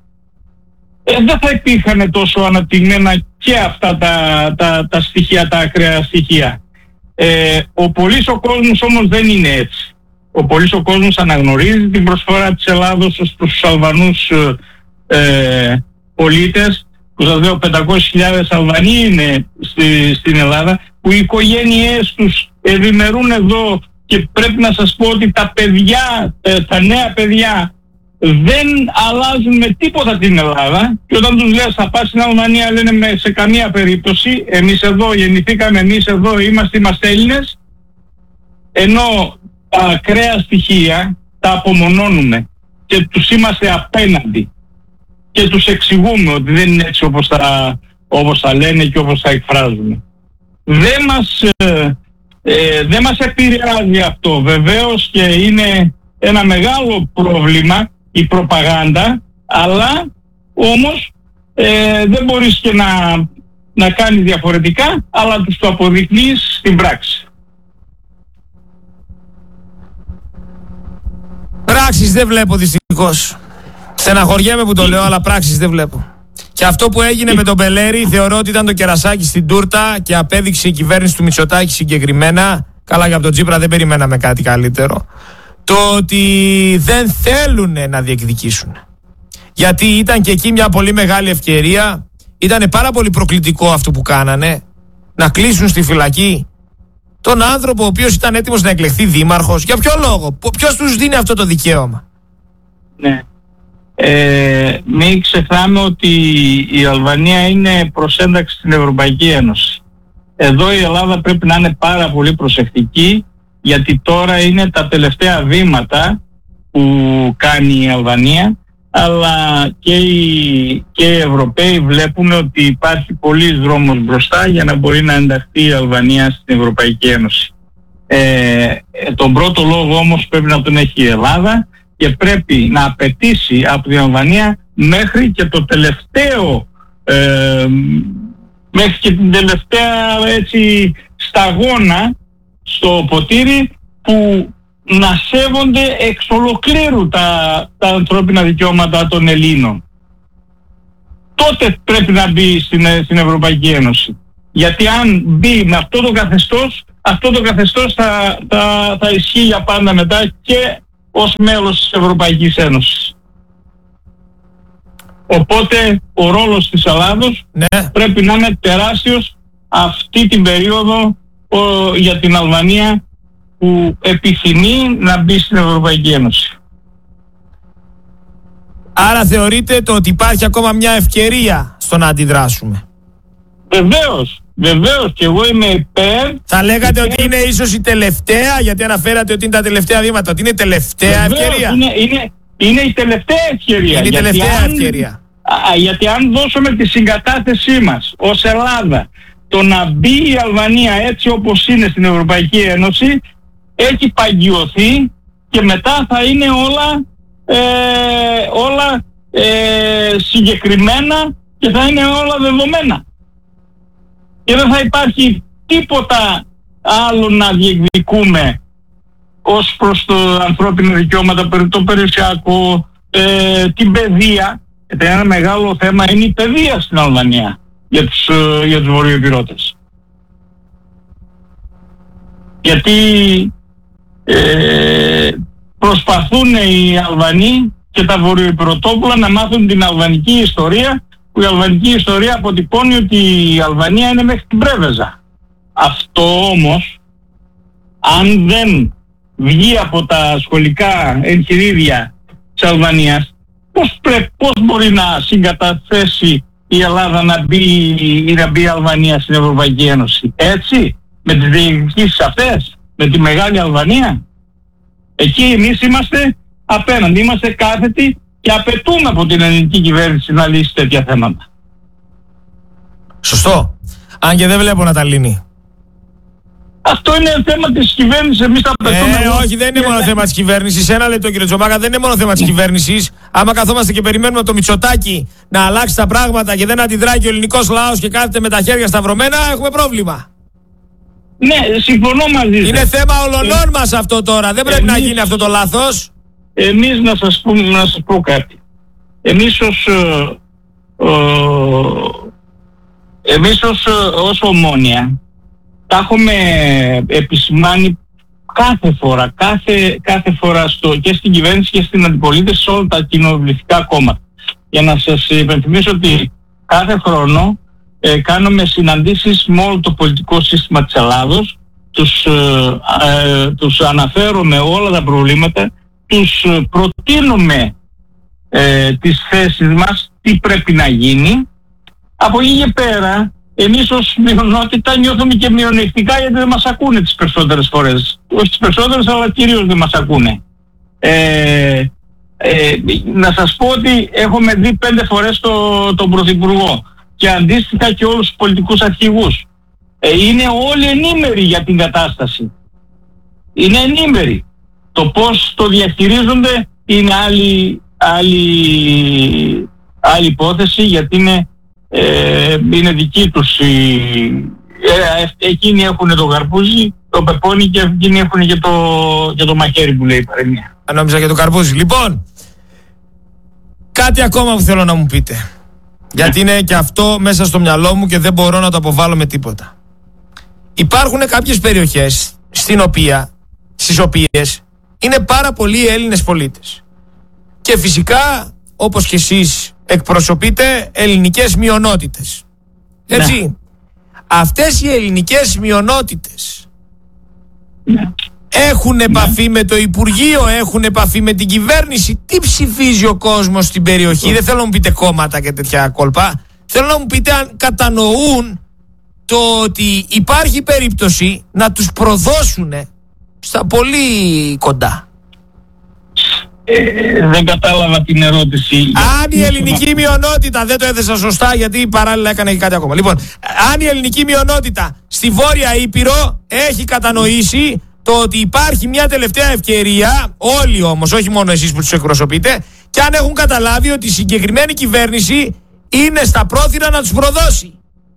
ε, δεν θα υπήρχαν τόσο αναπτυγμένα και αυτά τα, τα, τα στοιχεία, τα ακραία στοιχεία. Ε, ο πολύς ο κόσμος όμως δεν είναι έτσι. Ο πολύς ο κόσμος αναγνωρίζει την προσφορά της Ελλάδος ως προς τους Αλβανούς ε, πολίτες, που σας λέω πεντακόσιες χιλιάδες Αλβανοί είναι στη, στην Ελλάδα, που οι οικογένειές τους ευημερούν εδώ και πρέπει να σας πω ότι τα παιδιά, τα νέα παιδιά δεν αλλάζουν με τίποτα την Ελλάδα και όταν τους λες θα πας στην Αλβανία λένε με, σε καμία περίπτωση, εμείς εδώ γεννηθήκαμε, εμείς εδώ είμαστε, είμαστε Έλληνες, ενώ τα ακραία στοιχεία τα απομονώνουμε και τους είμαστε απέναντι και τους εξηγούμε ότι δεν είναι έτσι όπως τα, όπως τα λένε και όπως τα εκφράζουμε. Δεν μας, ε, ε, δεν μας επηρεάζει αυτό. Βεβαίως και είναι ένα μεγάλο πρόβλημα η προπαγάνδα, αλλά όμως ε, δεν μπορείς και να, να κάνεις διαφορετικά, αλλά τους το αποδεικνύεις στην πράξη. Πράξεις δεν βλέπω δυστυχώς. Στεναχωριέμαι που το λέω, αλλά πράξεις δεν βλέπω. Και αυτό που έγινε με τον Μπελέρη θεωρώ ότι ήταν το κερασάκι στην τούρτα και απέδειξε η κυβέρνηση του Μητσοτάκη συγκεκριμένα. Καλά, για από τον Τσίπρα δεν περιμέναμε κάτι καλύτερο. Το ότι δεν θέλουν να διεκδικήσουν. Γιατί ήταν και εκεί μια πολύ μεγάλη ευκαιρία. Ήταν πάρα πολύ προκλητικό αυτό που κάνανε. Να κλείσουν στη φυλακή τον άνθρωπο ο οποίος ήταν έτοιμος να εκλεχθεί δήμαρχος. Για ποιο λόγο? Ποιος τους δίνει αυτό το δικαίωμα? Ναι. Ε, μην ξεχνάμε ότι η Αλβανία είναι προς ένταξη στην Ευρωπαϊκή Ένωση. Εδώ η Ελλάδα πρέπει να είναι πάρα πολύ προσεκτική, γιατί τώρα είναι τα τελευταία βήματα που κάνει η Αλβανία, αλλά και οι, και οι Ευρωπαίοι βλέπουν ότι υπάρχει πολλής δρόμος μπροστά για να μπορεί να ενταχθεί η Αλβανία στην Ευρωπαϊκή Ένωση. Ε, τον πρώτο λόγο όμως πρέπει να τον έχει η Ελλάδα και πρέπει να απαιτήσει από την Αλβανία μέχρι και το τελευταίο ε, μέχρι και την τελευταία έτσι σταγόνα στο ποτήρι που να σέβονται εξ ολοκλήρου τα, τα ανθρώπινα δικαιώματα των Ελλήνων. Τότε πρέπει να μπει στην, στην Ευρωπαϊκή Ένωση. Γιατί αν μπει με αυτό το καθεστώς, αυτό το καθεστώς θα, θα, θα ισχύει για πάντα μετά και ως μέλος της Ευρωπαϊκής Ένωσης. Οπότε ο ρόλος της Ελλάδος ναι. πρέπει να είναι τεράστιος αυτή την περίοδο ο, για την Αλβανία που επιθυμεί να μπει στην Ευρωπαϊκή Ένωση. Άρα θεωρείτε το ότι υπάρχει ακόμα μια ευκαιρία στο να αντιδράσουμε? Βεβαίως, βεβαίως και εγώ είμαι υπέρ. Θα λέγατε υπέρ... ότι είναι ίσως η τελευταία, γιατί αναφέρατε ότι είναι τα τελευταία βήματα, ότι είναι τελευταία βεβαίως, ευκαιρία. Είναι, είναι, είναι η τελευταία ευκαιρία. Είναι η τελευταία αν, ευκαιρία. Α, γιατί αν δώσουμε τη συγκατάθεσή μας ως Ελλάδα, το να μπει η Αλβανία έτσι όπως είναι στην Ευρωπαϊκή Ένωση, έχει παγιωθεί και μετά θα είναι όλα, ε, όλα ε, συγκεκριμένα και θα είναι όλα δεδομένα. Και δεν θα υπάρχει τίποτα άλλο να διεκδικούμε ως προς το ανθρώπινα δικαιώματα, το περιουσιακό, ε, την παιδεία. Γιατί ένα μεγάλο θέμα είναι η παιδεία στην Αλβανία για τους, ε, για τους βορειοϊπηρώτες. Γιατί ε, προσπαθούν οι Αλβανοί και τα βορειοϊπειρωτόπουλα να μάθουν την αλβανική ιστορία, που η αλβανική ιστορία αποτυπώνει ότι η Αλβανία είναι μέχρι την Πρέβεζα. Αυτό όμως, αν δεν βγει από τα σχολικά εγχειρίδια της Αλβανίας, πώς, πρέ, πώς μπορεί να συγκαταθέσει η Ελλάδα να μπει, ή να μπει η Αλβανία στην Ευρωπαϊκή Ένωση? Έτσι, με τις διεκδικήσεις αυτές, με τη Μεγάλη Αλβανία? Εκεί εμείς είμαστε απέναντι, είμαστε κάθετοι και απαιτούμε από την ελληνική κυβέρνηση να λύσει τέτοια θέματα. Σωστό. Αν και δεν βλέπω να τα λύνει. Αυτό είναι θέμα της κυβέρνησης, εμείς τα απαιτούμε. Ε, όχι, δεν είναι μόνο θέμα της κυβέρνησης. Ένα λεπτό, κύριε Τζομάκα, δεν είναι μόνο θέμα της κυβέρνησης. Άμα καθόμαστε και περιμένουμε το Μητσοτάκη να αλλάξει τα πράγματα και δεν αντιδράει και ο ελληνικός λαός και κάθεται με τα χέρια σταυρωμένα, έχουμε πρόβλημα. Ναι, συμφωνώ μαζί σας. Είναι θέμα ολονών ε, μας αυτό τώρα. Δεν πρέπει εμείς, να γίνει αυτό το λάθος. Εμείς να σας, πούμε, να σας πω κάτι. Εμείς ως, ε, ε, εμείς ως, ως Ομόνια τα έχουμε επισημάνει κάθε φορά, κάθε, κάθε φορά στο, και στην κυβέρνηση και στην αντιπολίτευση, σε όλα τα κοινοβουλευτικά κόμματα. Για να σας υπενθυμίσω ότι κάθε χρόνο ε, κάνουμε συναντήσεις με όλο το πολιτικό σύστημα της Ελλάδος, τους, ε, ε, τους αναφέρουμε όλα τα προβλήματα, τους προτείνουμε ε, τις θέσεις μας, τι πρέπει να γίνει. Από εκεί και πέρα, εμείς ως μειονότητα νιώθουμε και μειονεκτικά, γιατί δεν μας ακούνε τις περισσότερες φορές. Όχι τις περισσότερες, αλλά κυρίως δεν μας ακούνε. Ε, ε, να σας πω ότι έχουμε δει πέντε φορές το, τον Πρωθυπουργό και αντίστοιχα και όλους τους πολιτικούς αρχηγούς. Ε, είναι όλοι ενήμεροι για την κατάσταση. Είναι ενήμεροι. Το πώς το διαχειρίζονται είναι άλλη, άλλη, άλλη υπόθεση, γιατί είναι, ε, είναι δική τους η, ε, εκείνοι έχουν το καρπούζι, το πεπόνι, και εκείνοι έχουν και το, και το μαχαίρι που λέει η παροιμία. Νόμιζα και το καρπούζι. Λοιπόν, κάτι ακόμα που θέλω να μου πείτε, γιατί είναι και αυτό μέσα στο μυαλό μου και δεν μπορώ να το αποβάλω με τίποτα. Υπάρχουν κάποιες περιοχές στην οποία, στις οποίες είναι πάρα πολλοί Έλληνες πολίτες. Και φυσικά, όπως και εσείς, εκπροσωπείτε ελληνικές μειονότητες. Έτσι. Ναι. Αυτές οι ελληνικές μειονότητες ναι. έχουν επαφή ναι. με το Υπουργείο, έχουν επαφή με την κυβέρνηση? Τι ψηφίζει ο κόσμος στην περιοχή? Ναι. Δεν θέλω να μου πείτε κόμματα και τέτοια κόλπα. Θέλω να μου πείτε αν κατανοούν το ότι υπάρχει περίπτωση να τους προδώσουν στα πολύ κοντά. Ε, δεν κατάλαβα την ερώτηση. Αν η ελληνική μειονότητα, δεν το έθεσα σωστά γιατί παράλληλα έκανε και κάτι ακόμα. Λοιπόν, αν η ελληνική μειονότητα στη Βόρεια Ήπειρο έχει κατανοήσει το ότι υπάρχει μια τελευταία ευκαιρία, όλοι όμως, όχι μόνο εσείς που τους εκπροσωπείτε, και αν έχουν καταλάβει ότι η συγκεκριμένη κυβέρνηση είναι στα πρόθυρα να τους προδώσει.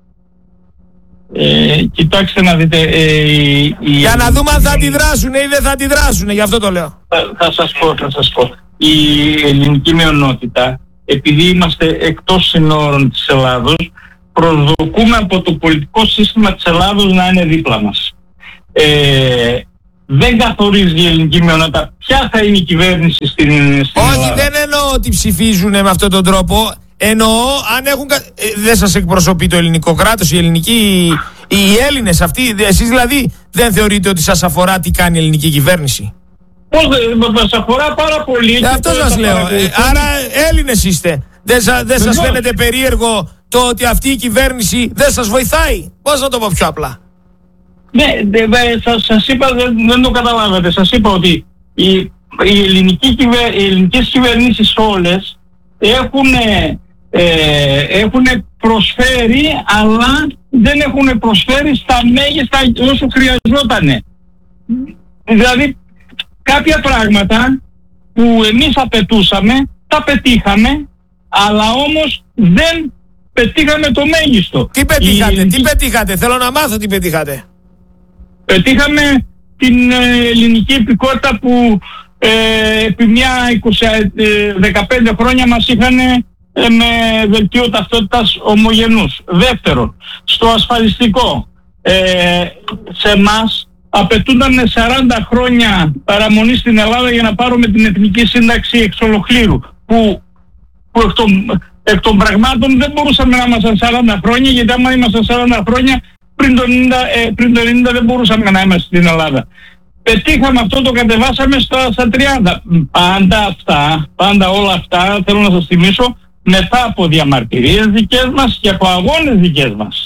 Ε, κοιτάξτε να δείτε ε, η, για να δούμε αν θα αντιδράσουν ή δεν θα αντιδράσουν, γι' αυτό το λέω. Θα, θα σας πω, θα σας πω. Η ελληνική μειονότητα, επειδή είμαστε εκτός συνόρων της Ελλάδος, προσδοκούμε από το πολιτικό σύστημα της Ελλάδος να είναι δίπλα μας. Ε, δεν καθορίζει η ελληνική μειονότητα ποια θα είναι η κυβέρνηση στην, στην Όχι, Ελλάδα. Δεν εννοώ ότι ψηφίζουν με αυτόν τον τρόπο. Εννοώ αν έχουν. Ε, δεν σας εκπροσωπεί το ελληνικό κράτος, οι ελληνικοί, οι Έλληνες αυτοί. Εσείς δηλαδή δεν θεωρείτε ότι σας αφορά τι κάνει η ελληνική κυβέρνηση? Πώς μας αφορά πάρα πολύ. Ε, αυτό σας λέω. Ε, άρα Έλληνες είστε. Δεν, σα, δεν σας φαίνεται περίεργο το ότι αυτή η κυβέρνηση δεν σας βοηθάει? Πώς να το πω πιο απλά? Ναι, δε, δε, σας, σας είπα, δεν, δεν το καταλάβατε. Σας είπα ότι οι, οι, ελληνική κυβε, οι ελληνικές κυβερνήσεις όλες έχουν, ε, έχουν προσφέρει, αλλά δεν έχουν προσφέρει στα μέγιστα όσο χρειαζότανε. Δηλαδή κάποια πράγματα που εμείς απαιτούσαμε τα πετύχαμε, αλλά όμως δεν πετύχαμε το μέγιστο. Τι πετύχατε, Η... τι πετύχατε, θέλω να μάθω τι πετύχατε. Πετύχαμε την ε, ελληνική υπηκότητα που ε, επί μια είκοσι, ε, δεκαπέντε χρόνια μας είχαν ε, με δελτίο ταυτότητας ομογενούς. Δεύτερον, στο ασφαλιστικό, ε, σε εμάς απαιτούνταν σαράντα χρόνια παραμονή στην Ελλάδα για να πάρουμε την εθνική σύνταξη εξ ολοκλήρου, που, που εκ, των, εκ των πραγμάτων δεν μπορούσαμε να ήμασταν σαράντα χρόνια, γιατί άμα ήμασταν σαράντα χρόνια πριν το ενενήντα, ε, πριν το ενενήντα δεν μπορούσαμε να είμαστε στην Ελλάδα. Πετύχαμε αυτό, το κατεβάσαμε στα, στα τριάντα. Πάντα αυτά, πάντα όλα αυτά, θέλω να σας θυμίσω, μετά από διαμαρτυρίες δικές μας και από αγώνες δικές μας.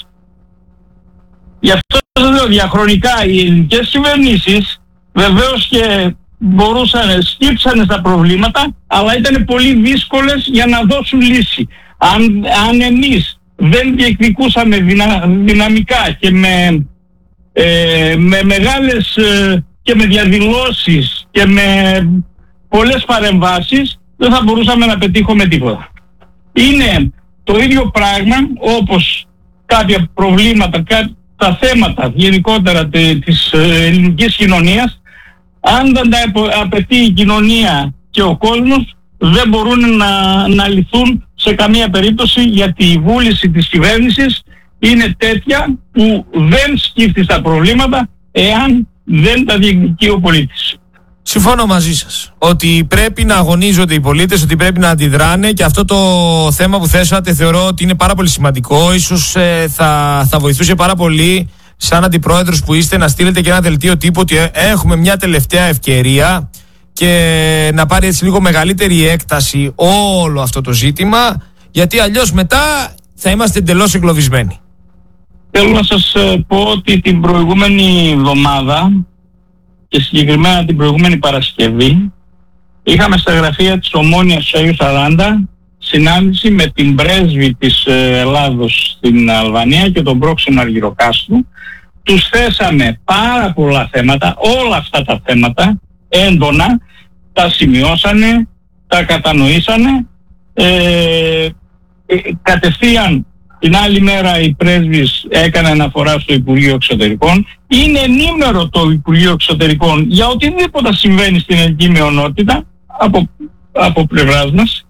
Γι' αυτό σας λέω, διαχρονικά οι ελληνικές κυβερνήσεις βεβαίως και μπορούσαν, σκύψανε στα προβλήματα, αλλά ήταν πολύ δύσκολες για να δώσουν λύση. Αν, αν εμείς δεν διεκδικούσαμε δυνα, δυναμικά και με, ε, με μεγάλες ε, και με διαδηλώσεις και με πολλές παρεμβάσεις, δεν θα μπορούσαμε να πετύχουμε τίποτα. Είναι το ίδιο πράγμα όπως κάποια προβλήματα, κά, τα θέματα γενικότερα της ελληνικής κοινωνίας, αν δεν τα απαιτεί η κοινωνία και ο κόσμος, δεν μπορούν να, να λυθούν σε καμία περίπτωση, γιατί η βούληση της κυβέρνησης είναι τέτοια που δεν σκύφτει στα προβλήματα εάν δεν τα διεκδικεί ο πολίτης. Συμφωνώ μαζί σας ότι πρέπει να αγωνίζονται οι πολίτες, ότι πρέπει να αντιδράνε, και αυτό το θέμα που θέσατε θεωρώ ότι είναι πάρα πολύ σημαντικό. Ίσως ε, θα, θα βοηθούσε πάρα πολύ σαν αντιπρόεδρος που είστε να στείλετε και ένα δελτίο τύπου ότι έχουμε μια τελευταία ευκαιρία και να πάρει έτσι λίγο μεγαλύτερη έκταση όλο αυτό το ζήτημα, γιατί αλλιώς μετά θα είμαστε εντελώς εγκλωβισμένοι. Θέλω να σας πω ότι την προηγούμενη εβδομάδα και συγκεκριμένα την προηγούμενη Παρασκευή είχαμε στα γραφεία της Ομόνοιας του Αγίου Σαράντα συνάντηση με την πρέσβη της Ελλάδος στην Αλβανία και τον πρόξενο Αργυροκάστου. Τους θέσαμε πάρα πολλά θέματα, όλα αυτά τα θέματα έντονα, τα σημειώσανε, τα κατανοήσανε, ε, ε, κατευθείαν την άλλη μέρα η πρέσβης έκανε αναφορά στο Υπουργείο Εξωτερικών. Είναι ενήμερο το Υπουργείο Εξωτερικών για οτιδήποτε συμβαίνει στην ελληνική μειονότητα από, από πλευράς μας.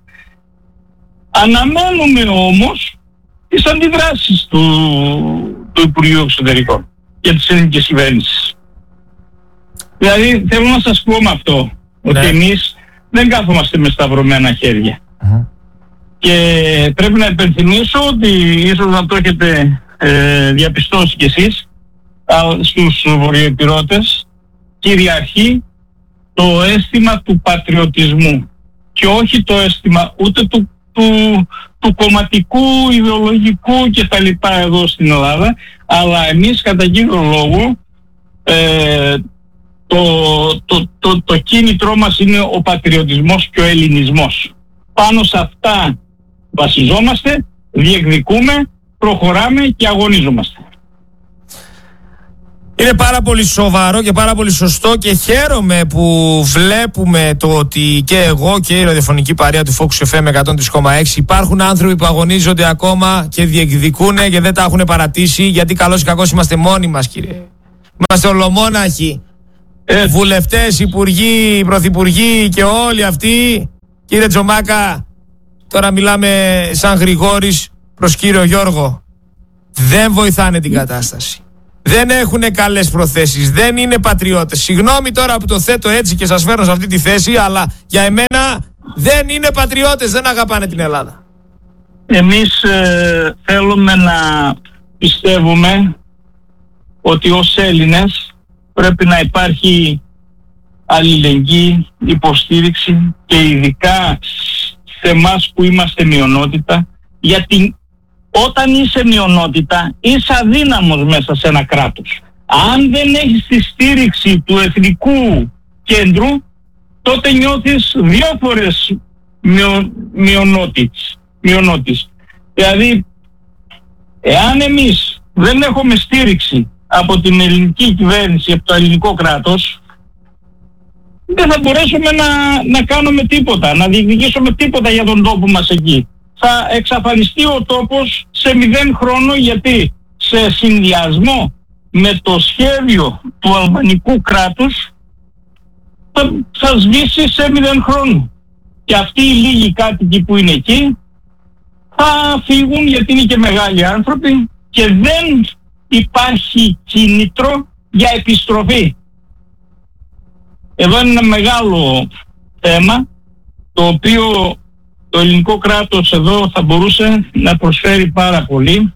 Αναμένουμε όμως τις αντιδράσεις του, του Υπουργείου Εξωτερικών και της ελληνικής κυβέρνησης. Δηλαδή θέλω να σας πω με αυτό, ναι, ότι εμείς δεν κάθομαστε με σταυρωμένα χέρια. Uh-huh. Και πρέπει να υπενθυμίσω ότι ίσως να το έχετε ε, διαπιστώσει κι εσείς, α, στους βορειοϊπηρώτες κυριαρχεί το αίσθημα του πατριωτισμού και όχι το αίσθημα ούτε του, του, του κομματικού, ιδεολογικού και τα λοιπά εδώ στην Ελλάδα, αλλά εμείς κατά κύριο λόγο ε, το, το, το, το κίνητρό μας είναι ο πατριωτισμός και ο ελληνισμός. Πάνω σε αυτά βασιζόμαστε, διεκδικούμε, προχωράμε και αγωνίζομαστε. Είναι πάρα πολύ σοβαρό και πάρα πολύ σωστό και χαίρομαι που βλέπουμε το ότι και εγώ και η ραδιοφωνική παρέα του Focus εφ εμ εκατό τρία κόμμα έξι υπάρχουν άνθρωποι που αγωνίζονται ακόμα και διεκδικούν και δεν τα έχουν παρατήσει, γιατί καλώς ή κακώς είμαστε μόνοι μας, κύριε. Είμαστε ολομόναχοι. Ε. Βουλευτές, υπουργοί, πρωθυπουργοί και όλοι αυτοί. Κύριε Τζομάκα, τώρα μιλάμε σαν Γρηγόρης προς κύριο Γιώργο. Δεν βοηθάνε την κατάσταση. Δεν έχουν καλές προθέσεις. Δεν είναι πατριώτες. Συγγνώμη τώρα που το θέτω έτσι και σας φέρνω σε αυτή τη θέση, αλλά για εμένα δεν είναι πατριώτες. Δεν αγαπάνε την Ελλάδα. Εμείς ε, θέλουμε να πιστεύουμε ότι ως Έλληνες πρέπει να υπάρχει αλληλεγγύη, υποστήριξη και ειδικά σε εμάς που είμαστε μειονότητα, γιατί όταν είσαι μειονότητα είσαι αδύναμος μέσα σε ένα κράτος. Αν δεν έχεις τη στήριξη του εθνικού κέντρου, τότε νιώθεις δύο φορές μειο, μειονότης, μειονότης. Δηλαδή, εάν εμείς δεν έχουμε στήριξη από την ελληνική κυβέρνηση, από το ελληνικό κράτος, δεν θα μπορέσουμε να, να κάνουμε τίποτα, να διεκδικήσουμε τίποτα για τον τόπο μας εκεί. θα εξαφανιστεί ο τόπος σε μηδέν χρόνο, γιατί σε συνδυασμό με το σχέδιο του αλβανικού κράτους θα, θα σβήσει σε μηδέν χρόνο. Και αυτοί οι λίγοι κάτοικοι που είναι εκεί θα φύγουν, γιατί είναι και μεγάλοι άνθρωποι και δεν υπάρχει κίνητρο για επιστροφή. Εδώ είναι ένα μεγάλο θέμα, το οποίο το ελληνικό κράτος εδώ θα μπορούσε να προσφέρει πάρα πολύ,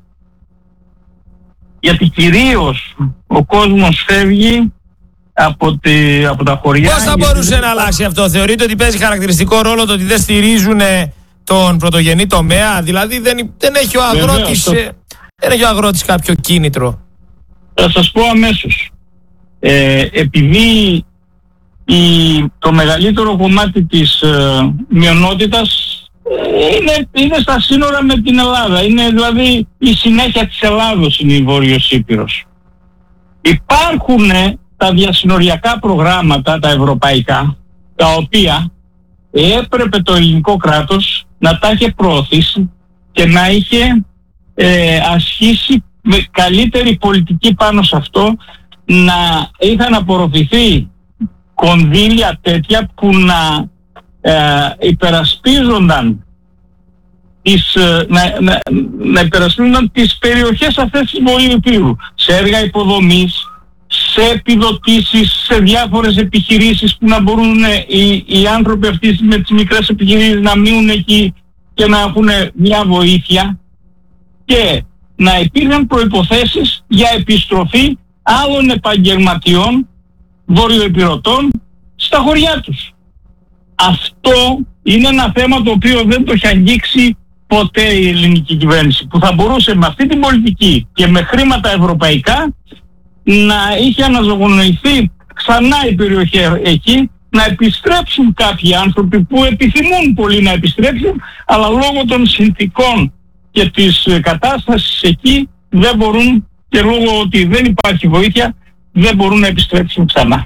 γιατί κυρίως ο κόσμος φεύγει από, τη, από τα χωριά. Πώς θα μπορούσε να αλλάξει αυτό? Θεωρείτε ότι παίζει χαρακτηριστικό ρόλο το ότι δεν στηρίζουν τον πρωτογενή τομέα? Δηλαδή δεν, δεν έχει ο αγρότης, Βεβαίως, το... δεν έχει ο αγρότης κάποιο κίνητρο? Θα σας πω αμέσως. Ε, επειδή η, το μεγαλύτερο κομμάτι της ε, μειονότητας είναι, είναι στα σύνορα με την Ελλάδα. Είναι δηλαδή η συνέχεια της Ελλάδος, είναι η Βόρειος Ήπειρος. Υπάρχουν τα διασυνοριακά προγράμματα, τα ευρωπαϊκά, τα οποία έπρεπε το ελληνικό κράτος να τα είχε προωθήσει και να είχε ε, ασχίσει με καλύτερη πολιτική πάνω σε αυτό, να είχαν απορροφηθεί κονδύλια τέτοια που να ε, υπερασπίζονταν τις, ε, να, να, να υπερασπίζονταν τις περιοχές αυτές της Βορείου Ηπείρου, σε έργα υποδομής, σε επιδοτήσεις, σε διάφορες επιχειρήσεις που να μπορούν οι, οι άνθρωποι αυτοί με τις μικρές επιχειρήσεις να μείνουν εκεί και να έχουν μια βοήθεια, και να υπήρχαν προϋποθέσεις για επιστροφή άλλων επαγγελματιών βορειοηπειρωτών στα χωριά τους. Αυτό είναι ένα θέμα το οποίο δεν το έχει αγγίξει ποτέ η ελληνική κυβέρνηση, που θα μπορούσε με αυτή την πολιτική και με χρήματα ευρωπαϊκά να είχε αναζωογονηθεί ξανά η περιοχή εκεί, να επιστρέψουν κάποιοι άνθρωποι που επιθυμούν πολύ να επιστρέψουν, αλλά λόγω των συνθηκών και της κατάστασης εκεί δεν μπορούν, και λόγω ότι δεν υπάρχει βοήθεια δεν μπορούν να επιστρέψουν ξανά.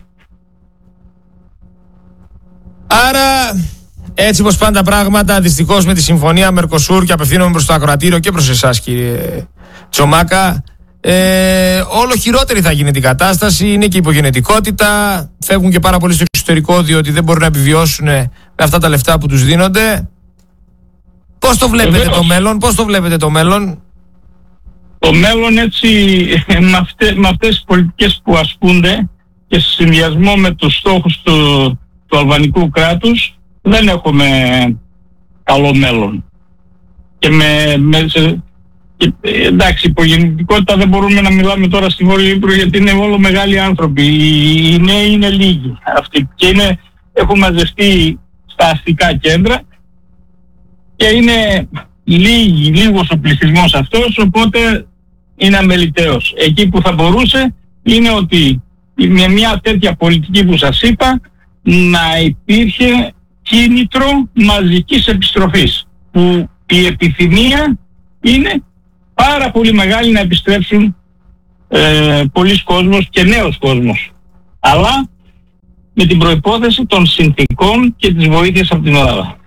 Άρα, έτσι πως πάνε τα πράγματα, δυστυχώς με τη συμφωνία Μερκοσούρ, και απευθύνομαι προς το ακροατήριο και προς εσάς κύριε Τσομάκα, ε, όλο χειρότερη θα γίνει την κατάσταση. Είναι και η υπογενετικότητα, φεύγουν και πάρα πολύ στο εξωτερικό διότι δεν μπορούν να επιβιώσουν με αυτά τα λεφτά που τους δίνονται. Πώς το βλέπετε Βεβαίως. το μέλλον, πώς το βλέπετε το μέλλον? Το μέλλον έτσι με, αυτές, με αυτές τις πολιτικές που ασκούνται και σε συνδυασμό με τους στόχους του, του αλβανικού κράτους δεν έχουμε καλό μέλλον. Και με, με σε, και, εντάξει, υπογεννητικότητα δεν μπορούμε να μιλάμε τώρα στη Βόρεια Ύπρο, γιατί είναι όλο μεγάλοι άνθρωποι. Οι, οι νέοι είναι λίγοι αυτοί και είναι, έχουν μαζευτεί στα αστικά κέντρα και είναι λίγοι, λίγος ο πληθυσμός αυτός, οπότε είναι αμεληταίος. Εκεί που θα μπορούσε είναι ότι με μια τέτοια πολιτική που σας είπα να υπήρχε κίνητρο μαζικής επιστροφής, που η επιθυμία είναι πάρα πολύ μεγάλη να επιστρέψουν ε, πολλοί κόσμος και νέος κόσμος, αλλά με την προϋπόθεση των συνθήκων και της βοήθειας από την Ελλάδα.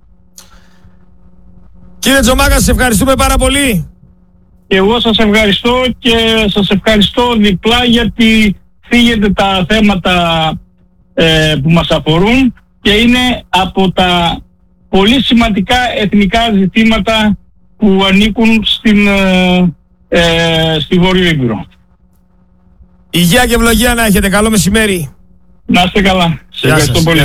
Κύριε Τσομάκα, σας ευχαριστούμε πάρα πολύ. Και εγώ σας ευχαριστώ και σας ευχαριστώ διπλά, γιατί φύγετε τα θέματα ε, που μας αφορούν και είναι από τα πολύ σημαντικά εθνικά ζητήματα που ανήκουν στην, ε, ε, στη Βόρειο Ήπειρο. Υγεία και ευλογία να έχετε. Καλό μεσημέρι. Να είστε καλά. Σε ευχαριστώ πολύ.